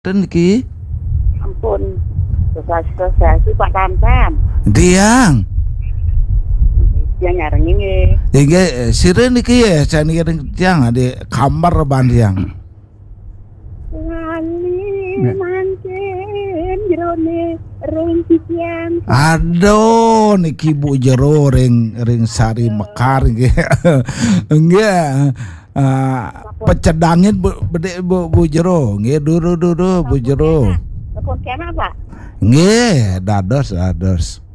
ten iki. Ampun. Selesai Pak Tamtam. Tiang. Yang nyareng ini. Iki sireun iki ya cani tiang di kamar ban tiang. Wali mangken jerone ring titian. Aduh niki Bu jero ring sari mekar ge. Enggak. Pecedangin bu jero nggih duru Bu jero. Telepon kena Pak. Nggih dados